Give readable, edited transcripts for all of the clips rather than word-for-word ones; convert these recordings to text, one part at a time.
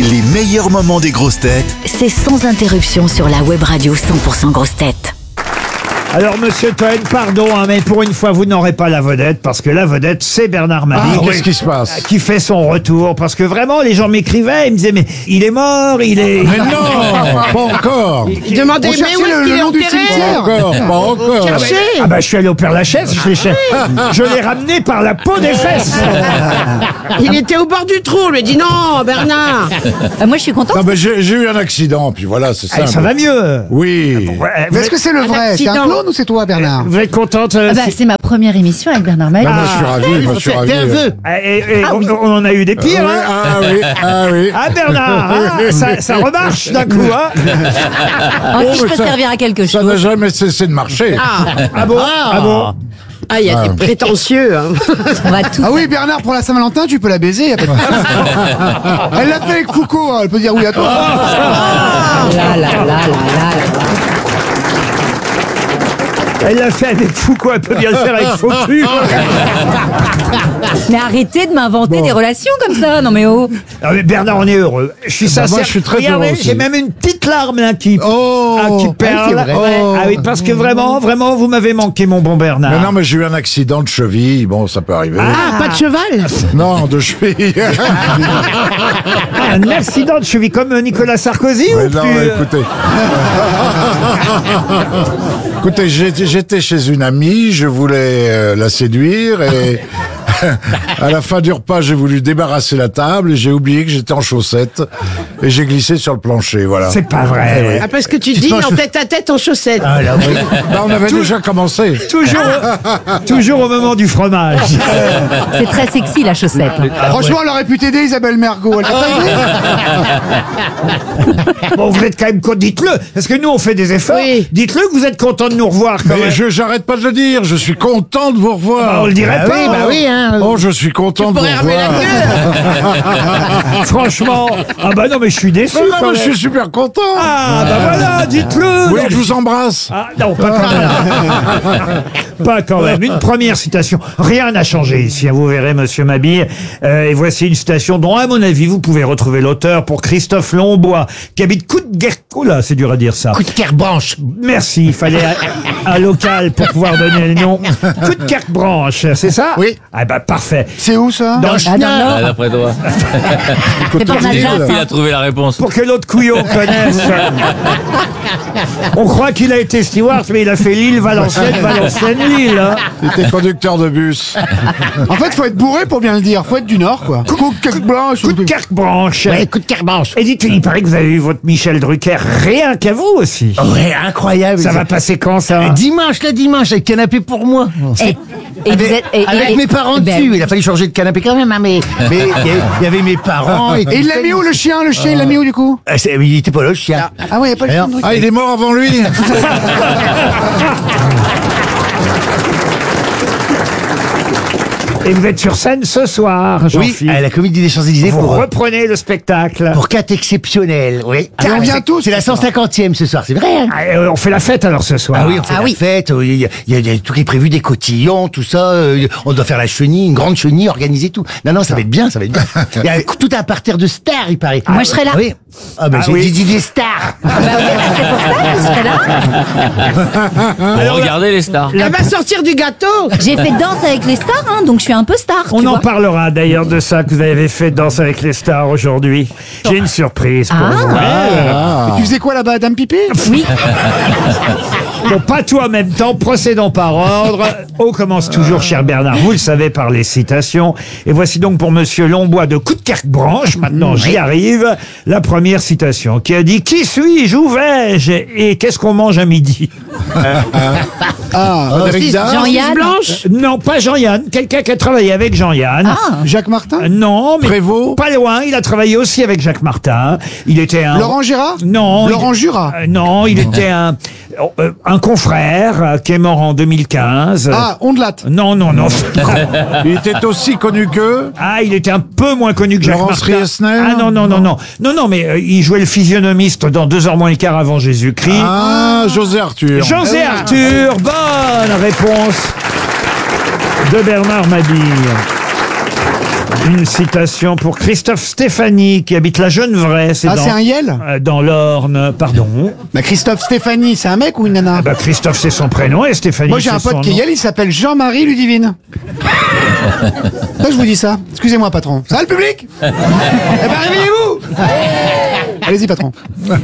Les meilleurs moments des grosses têtes. C'est sans interruption sur la web radio 100% grosses têtes. Alors, monsieur Toen, pardon, mais pour une fois, vous n'aurez pas la vedette, parce que la vedette, c'est Bernard Mabille. Qu'est-ce qui se passe? Qui fait son retour, parce que vraiment, les gens m'écrivaient, ils me disaient, mais il est mort, il est... Mais non, pas encore. Il demandait, mais où est-ce qu'il est enterré? Pas encore. Ah bah, je suis allé au Père-Lachaise, je l'ai ramené par la peau des fesses. Il était au bord du trou, on lui a dit non, Bernard. Moi, je suis contente. Non, mais j'ai eu un accident, puis voilà, c'est ça. Ça va mieux. Oui. Ouais, Mais est-ce que c'est le vrai? C'est un accident. clone ou c'est toi, Bernard? vous êtes contente C'est ma première émission avec Bernard Mabille. Moi, je suis ravi, moi, je suis ravi. et on en a eu des pires, hein. Ah oui. Ah Bernard, ça remarche d'un coup, hein. Si je peux servir à quelque Ça chose. n'a jamais cessé de marcher. Ah bon? Ah bon? Ah, il y a des prétentieux. Hein. On va tout. Ah oui, Bernard, pour la Saint-Valentin, tu peux la baiser. Y a pas de... Elle l'a fait avec Foucault, hein, elle peut dire oui à toi. Elle l'a fait avec Foucault, elle peut bien le faire avec Faucu. Mais arrêtez de m'inventer des relations comme ça. Non mais oh. Ah, mais Bernard, on est heureux. Je suis sincère. moi, je suis très Regardez, heureux aussi. j'ai même une petite larme là qui Oh. perle. c'est vrai. Ah oui, parce que vraiment, vous m'avez manqué, mon bon Bernard. Mais non, mais j'ai eu un accident de cheville. Bon, ça peut arriver. Ah, pas de cheval? Non, de cheville. Un accident de cheville comme Nicolas Sarkozy Mais ou non, plus écoutez. Écoutez, j'étais chez une amie, je voulais la séduire et à la fin du repas, j'ai voulu débarrasser la table et j'ai oublié que j'étais en chaussettes et j'ai glissé sur le plancher, voilà. C'est pas vrai. Ah, parce que tu dînes en tête à tête en chaussettes. Bah, on avait déjà commencé. Toujours au moment du fromage. C'est très sexy la chaussette. Franchement, elle aurait pu t'aider, Isabelle Mergo. Elle t'a pas aidé? Bon, vous êtes quand même dites-le, parce que nous on fait des efforts. Oui. Dites-le que vous êtes content de nous revoir quand Mais même. j'arrête pas de le dire, je suis content de vous revoir. On le dirait pas. hein. Oh, je suis content de vous Pourrais ramener la revoir. queue. Franchement, ah bah non mais je suis déçu. Mais non, quand mais je même. suis super content. Ah bah voilà, dites-le. Vous voulez Non, que je vous embrasse? Ah non, pas quand même. Pas quand même. Une première citation. Rien n'a changé ici, hein, vous verrez, monsieur Mabille. Et voici une citation dont, à mon avis, vous pouvez retrouver l'auteur pour Christophe Lombois, qui habite Oh là, c'est dur à dire ça. Kerbranche. Merci, il fallait un local pour pouvoir donner le nom. Coudekerque-Branche, c'est ça? Oui. Ah bah parfait. C'est où ça? Dans le non. D'après toi. C'est pas mal ça. Il a trouvé la réponse. Pour que l'autre couillon connaisse. On croit qu'il a été steward, mais il a fait Lille, Valenciennes, Lille. Hein. J'étais conducteur de bus. En fait, faut être bourré pour bien le dire. Faut être du Nord, quoi. Coucou, quelque blanche. Coudekerque-Branche. Coup de Kerbranche. Et dites, il paraît que vous avez eu votre Michel Drucker rien qu'à vous aussi. Ouais, incroyable. Ça va passer quand ça? Dimanche, avec canapé pour moi. Et vous êtes Avec mes parents dessus. Il a fallu changer de canapé quand même, hein, mais il y avait mes parents. Et il l'a mis où le chien? Le chien, il l'a mis où du coup? Il était pas là, le chien. Ah ouais, y a pas le chien. Ah, il est mort avant lui. Et vous êtes sur scène ce soir, Oui, Jean-Philippe. à la Comédie des Champs-Élysées Vous pour reprenez le spectacle. 4 exceptionnels. Oui. Et on vient tous. C'est la 150e ce soir, c'est vrai. Hein? On fait la fête alors ce soir. Ah oui, on fait la fête, il y a tout qui est prévu, des cotillons, tout ça, on doit faire la chenille, une grande chenille, organiser tout. Non, ça va être bien, ça va être bien. Il y a tout un parterre de stars, il paraît. Moi, je serai là. Oui. Ah ben j'ai dit des stars. Bah oui, c'est pour ça que je serai là. Pour regarder les stars. Elle va sortir du gâteau. J'ai fait Danse avec les stars, hein, donc je suis un peu star. On tu en vois. parlera d'ailleurs de ça que vous avez fait Danse avec les stars aujourd'hui. J'ai une surprise pour vous. Et tu faisais quoi là-bas, Dame Pipi? Oui. Bon, pas tout en même temps, procédons par ordre. On commence toujours, cher Bernard, vous le savez, par les citations. Et voici donc pour monsieur Lombois de Coudekerque-Branche, maintenant j'y arrive, la première citation qui a dit « Qui suis-je? Où vais-je? Et qu'est-ce qu'on mange à midi ?» Frédéric Dard. Jean-Yann. Blanche. Non, pas Jean-Yann, quelqu'un qui a travaillé avec Jean-Yann. Jacques Martin? Non, mais Prévost. pas loin, il a travaillé aussi avec Jacques Martin. Il était un... Laurent Gérard? Non. Laurent Jura? Non, il était un confrère qui est mort en 2015. Ah, Ondelat. Non. Il était aussi connu que Ah, il était un peu moins connu que Jacques Laurence Martin. Riesner. Ah non, mais il jouait le physionomiste dans 2 heures moins le quart avant Jésus-Christ. Ah, José Arthur. José Arthur, bonne réponse de Bernard Mabille. Une citation pour Christophe Stéphanie, qui habite la Genevraie. Ah, c'est un Yel dans l'Orne, pardon. Bah, Christophe Stéphanie, c'est un mec ou une nana? Ah bah, Christophe, c'est son prénom, et Stéphanie, Moi, j'ai un c'est pote son qui est nom. Yel, il s'appelle Jean-Marie Ludivine. Ça, je vous dis ça. Excusez-moi, patron. Ça va, le public? Eh ben, réveillez-vous! Allez-y, patron.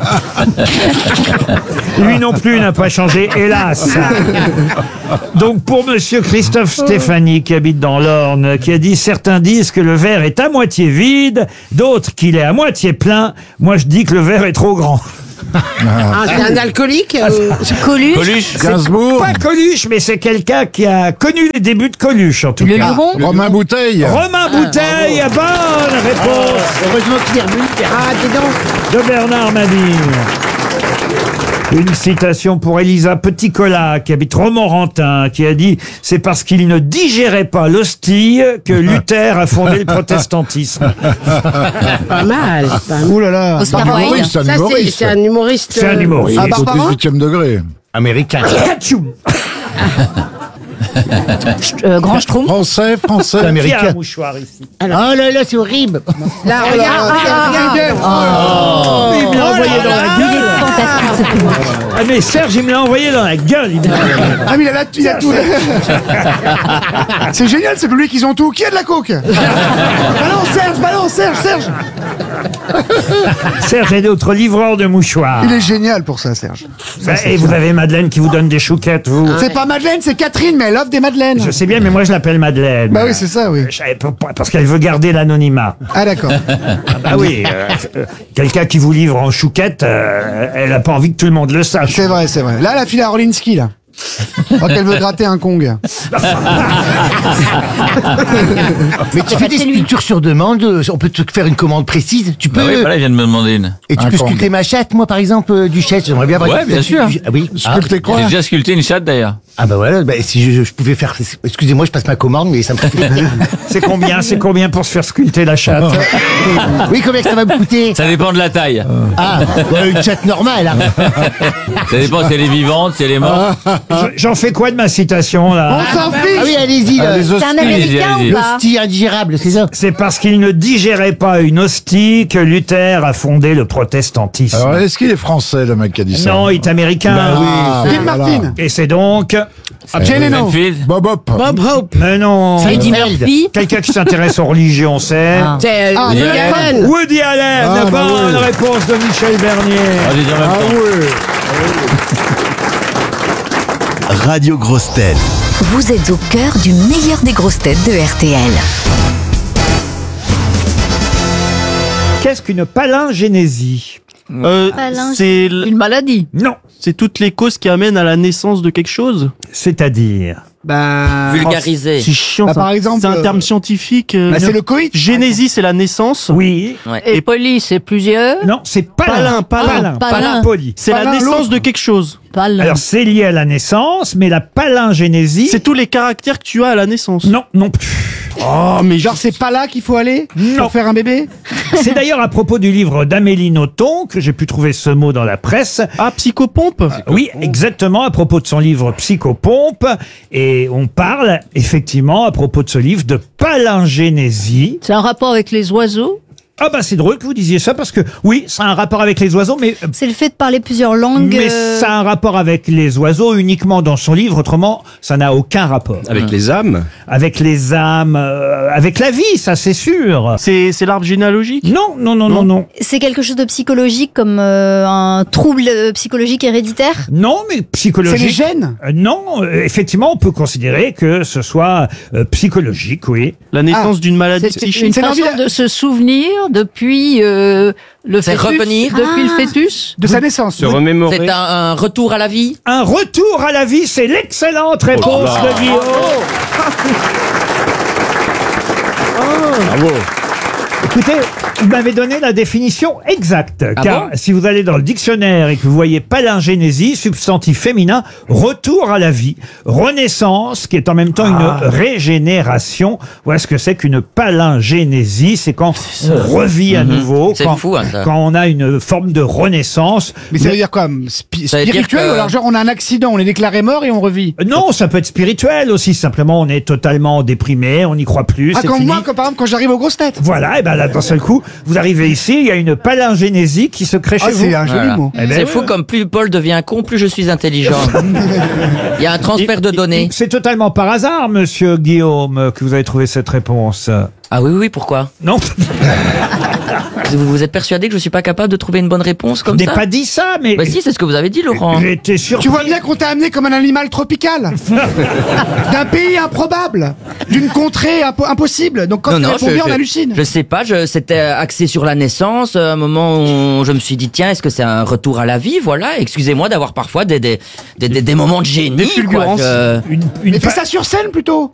Lui non plus n'a pas changé, hélas. Donc pour monsieur Christophe Stéphanie, qui habite dans l'Orne, qui a dit « Certains disent que le verre est à moitié vide, d'autres qu'il est à moitié plein. Moi, je dis que le verre est trop grand. » Ah, c'est un alcoolique Coluche. Gainsbourg. Pas Coluche, mais c'est quelqu'un qui a connu les débuts de Coluche, en tout Le cas. Luron. Romain Bouteille. Romain Bouteille, bonne réponse Heureusement qu'il est revenu. Ah, dis donc. de Bernard Mabille. Une citation pour Elisa Petit-Colas, qui habite Romorantin, qui a dit « C'est parce qu'il ne digérait pas l'hostie que Luther a fondé le protestantisme. Pas mal. Pas mal. Ouh là là. Oscar Bah, Wilde. oui, c'est un Ça, humoriste. c'est un humoriste. » C'est un humoriste. Ah, Il est au Barbara 18e degré. Américain. Atchoum. Grand Schtroumpf. Français. Qui a un Américain. mouchoir ici? Oh là là, c'est horrible. Là, regarde. Il me l'a envoyé dans la Il gueule. est fantastique ce public. Ah mais Serge, il me l'a envoyé dans la gueule. Il me l'a- Ah, mais il a tout. C'est génial, ce public, ils ont tout. Qui a de la coke? Balance, Serge. Serge est notre livreur de mouchoirs. Il est génial pour ça, Serge. Et vous avez Madeleine qui vous donne des chouquettes, vous. C'est pas Madeleine, c'est Catherine, mais elle offre des madeleines. Je sais bien, mais moi je l'appelle Madeleine. Bah oui, c'est ça, oui. Je savais pas- Parce qu'elle veut garder l'anonymat. Ah, d'accord. Ah oui, quelqu'un qui vous livre en chouquette, elle a pas envie que tout le monde le sache. C'est vrai. Là, elle a filé à Orlinski, là. Oh, qu'elle veut gratter un Kong. Mais tu fais des sculptures sur demande, on peut te faire une commande précise. Tu peux. Bah oui, voilà, il vient de me demander une. Et tu Un peux Kong. sculpter ma chatte, moi par exemple, du chatte. J'aimerais bien avoir Ouais, une bien statue sûr. Ah oui. Sculpter quoi? J'ai déjà sculpté une chatte d'ailleurs. Ah bah voilà, bah, si je pouvais faire. Excusez-moi, je passe ma commande, mais ça me ferait plaisir. C'est combien pour se faire sculpter la chatte? Oui, combien que ça va me coûter? Ça dépend de la taille. Ah, ouais, une chatte normale. Hein. Ça dépend si elle est vivante, si elle est morte. J'en fais quoi de ma citation là? On s'en Ah fiche. oui, allez-y. Ah, les C'est un hosties. Américain allez-y. ou pas? L'hostie indigérable, c'est ça? C'est parce qu'il ne digérait pas une hostie que Luther a fondé le protestantisme. Alors, est-ce qu'il est français, le mec qui a dit ça? Non, il est américain. Ah, Dean voilà. Martin. Et c'est donc... Jane Leno. Renfield. Bob Hope. Bob Hope. Mais non. Eddie Seinfeld. Murphy. Quelqu'un qui s'intéresse aux religions, c'est... Ah. C'est Ah, Woody Woody Allen. Woody Allen. Ah, bah Bonne oui. réponse de Michel Bernier. Ah, j'ai dit en même Ah temps. oui. Radio Grosse Tête. Vous êtes au cœur du meilleur des grosses têtes de RTL. Qu'est-ce qu'une palingénésie? Une maladie. Non. C'est toutes les causes qui amènent à la naissance de quelque chose. C'est-à-dire... Bah. Vulgarisé. C'est chiant. Bah, ça. par exemple, c'est un terme scientifique. Bah, c'est le coït. Génésie, c'est la naissance. Oui. Et Polly, c'est plusieurs. Non, c'est palin. Palin. Palin. Poli. C'est la Palin, naissance l'autre. de quelque chose. Palin. Alors c'est lié à la naissance, mais la palingénésie... C'est tous les caractères que tu as à la naissance. Non, non plus. Oh, mais Genre, c'est pas là qu'il faut aller Non. pour faire un bébé? C'est d'ailleurs à propos du livre d'Amélie Nothomb que j'ai pu trouver ce mot dans la presse. Ah, psychopompe. Oui, exactement, à propos de son livre Psychopompe. Et on parle, effectivement, à propos de ce livre, de palingénésie. C'est un rapport avec les oiseaux. Ah bah c'est drôle que vous disiez ça, parce que oui, ça a un rapport avec les oiseaux, mais... C'est le fait de parler plusieurs langues. Mais ça a un rapport avec les oiseaux uniquement dans son livre, autrement, ça n'a aucun rapport. Avec les âmes? Avec les âmes, avec la vie, ça c'est sûr. C'est l'arbre généalogique. Non. C'est quelque chose de psychologique, comme un trouble psychologique héréditaire. Non, mais C'est psychologique. les gènes? Non, effectivement, on peut considérer que ce soit psychologique, oui. La naissance d'une maladie c'est- psychique. Une C'est façon l'envie de se souvenir depuis le fœtus. revenir. Depuis le fœtus. De sa naissance. Se remémorer? un retour à la vie. Un retour à la vie, c'est l'excellente réponse de Guillaume. Bravo. Écoutez, vous m'avez donné la définition exacte. Ah car bon si vous allez dans le dictionnaire et que vous voyez palingénésie, substantif féminin, retour à la vie, renaissance, qui est en même temps une régénération. Voilà ce que c'est qu'une palingénésie. C'est quand on revit à nouveau, C'est quand, fou, hein, ça. quand on a une forme de renaissance. Mais ça veut dire quoi Ça veut dire spirituel que- ou alors genre on a un accident, on est déclaré mort et on revit? Non, ça peut être spirituel aussi. Simplement, on est totalement déprimé, on n'y croit plus. Ah, c'est comme fini. moi, comme par exemple quand j'arrive aux grosses têtes. Voilà, et ben là, d'un seul coup, vous arrivez ici, il y a une palingénésie qui se crée Ah, chez vous. c'est un joli Voilà. mot. Eh ben C'est oui, fou oui. comme plus Paul devient con, plus je suis intelligent. Il y a un transfert de données. C'est totalement par hasard, monsieur Guillaume, que vous avez trouvé cette réponse. Ah oui, pourquoi? Non, Vous êtes persuadé que je suis pas capable de trouver une bonne réponse je comme n'ai ça? pas dit ça, mais Bah si, c'est ce que vous avez dit, Laurent. j'ai été surpris. Tu vois bien qu'on t'a amené comme un animal tropical. D'un pays improbable. D'une contrée impossible. Donc quand tu réponds bien, on hallucine. Je sais pas, c'était axé sur la naissance, un moment où je me suis dit, tiens, est-ce que c'est un retour à la vie? Voilà, excusez-moi d'avoir parfois des moments de génie. Des fulgurances. quoi. Une Mais fais pa- ça sur scène plutôt.